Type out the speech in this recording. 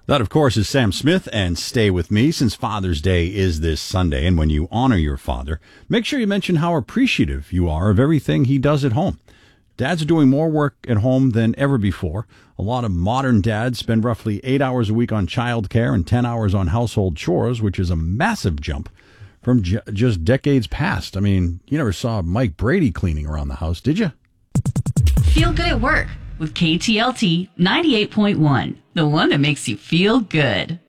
That, of course, is Sam Smith and Stay With Me, since Father's Day is this Sunday. And when you honor your father, make sure you mention how appreciative you are of everything he does at home. Dads are doing more work at home than ever before. A lot of modern dads spend roughly 8 hours a week on childcare and 10 hours on household chores, which is a massive jump from just decades past. I mean, you never saw Mike Brady cleaning around the house, did you? Feel good at work with KTLT 98.1, the one that makes you feel good.